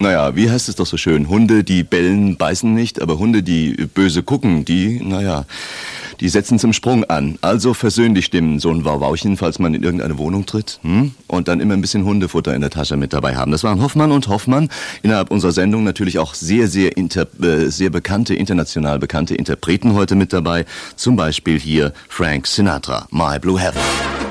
Naja, wie heißt es doch so schön? Hunde, die bellen, beißen nicht, aber Hunde, die böse gucken, die setzen zum Sprung an. Also versöhnlich stimmen, so ein Wauwauchen, falls man in irgendeine Wohnung tritt. Und dann immer ein bisschen Hundefutter in der Tasche mit dabei haben. Das waren Hoffmann und Hoffmann. Innerhalb unserer Sendung natürlich auch sehr bekannte, international bekannte Interpreten heute mit dabei. Zum Beispiel hier Frank Sinatra, My Blue Heaven.